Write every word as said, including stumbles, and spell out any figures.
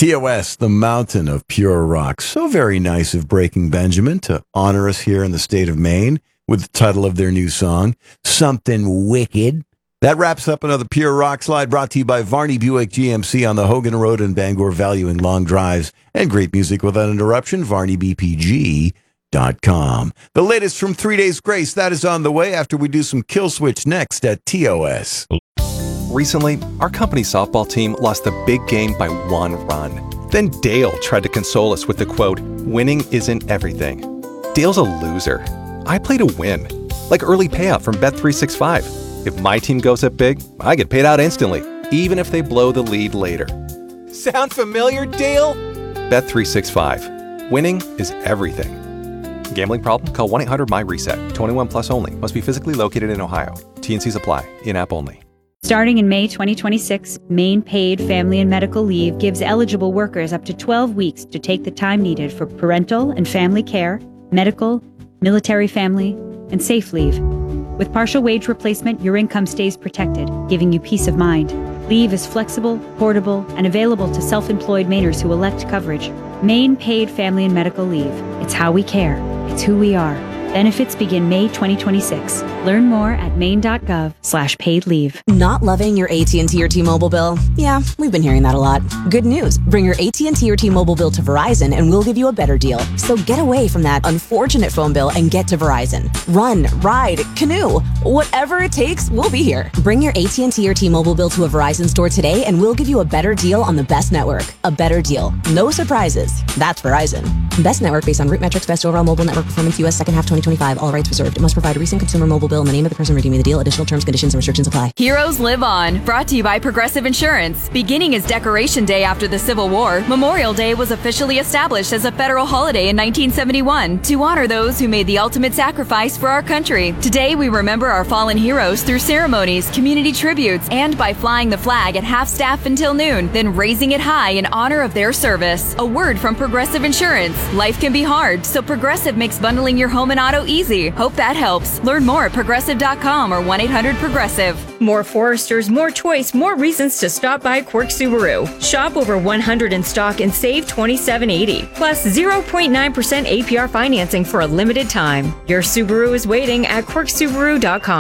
T O S, the mountain of pure rock. So very nice of Breaking Benjamin to honor us here in the state of Maine with the title of their new song, Something Wicked. That wraps up another Pure Rock Slide brought to you by Varney Buick G M C on the Hogan Road in Bangor, valuing long drives and great music without interruption. Varney B P G dot com. The latest from Three Days Grace, that is on the way after we do some Kill Switch next at T O S. Recently, our company softball team lost the big game by one run. Then Dale tried to console us with the quote, "Winning isn't everything." Dale's a loser. I play to win, like early payout from Bet three sixty-five. If my team goes up big, I get paid out instantly, even if they blow the lead later. Sound familiar, Dale? Bet three sixty-five. Winning is everything. Gambling problem? Call one eight hundred M Y reset. twenty-one plus only. Must be physically located in Ohio. T and Cs apply. In-app only. Starting in May twenty twenty-six, Maine Paid Family and Medical Leave gives eligible workers up to twelve weeks to take the time needed for parental and family care, medical, military family, and safe leave. With partial wage replacement, your income stays protected, giving you peace of mind. Leave is flexible, portable, and available to self-employed Mainers who elect coverage. Maine Paid Family and Medical Leave. It's how we care. It's who we are. Benefits begin May twenty twenty-six. Learn more at maine.gov slash paid leave. Not loving your A T and T or T-Mobile bill? Yeah, we've been hearing that a lot. Good news. Bring your A T and T or T-Mobile bill to Verizon and we'll give you a better deal. So get away from that unfortunate phone bill and get to Verizon. Run, ride, canoe. Whatever it takes, we'll be here. Bring your A T and T or T-Mobile bill to a Verizon store today and we'll give you a better deal on the best network. A better deal. No surprises. That's Verizon. Best network based on root metrics, best overall mobile network performance, U S second half twenty twenty-five. All rights reserved. It must provide a recent consumer mobile bill and the name of the person redeeming the deal. Additional terms, conditions, and restrictions apply. Heroes Live On, brought to you by Progressive Insurance. Beginning as Decoration Day after the Civil War, Memorial Day was officially established as a federal holiday in nineteen seventy-one to honor those who made the ultimate sacrifice for our country. Today, we remember our fallen heroes through ceremonies, community tributes, and by flying the flag at half-staff until noon, then raising it high in honor of their service. A word from Progressive Insurance. Life can be hard, so Progressive makes bundling your home and auto easy. Hope that helps. Learn more at progressive dot com or one eight hundred progressive. More Foresters, more choice, more reasons to stop by Quirk Subaru. Shop over one hundred in stock and save twenty-seven eighty. Plus zero point nine percent A P R financing for a limited time. Your Subaru is waiting at quirk subaru dot com.